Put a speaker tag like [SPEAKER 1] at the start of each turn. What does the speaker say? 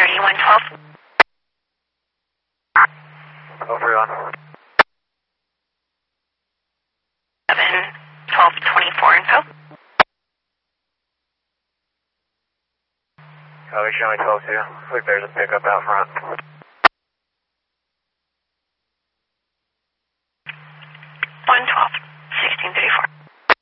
[SPEAKER 1] 3112.
[SPEAKER 2] Over on.
[SPEAKER 1] 1224 info.
[SPEAKER 2] Copy, show me 12-2. Looks like there's a pickup out front.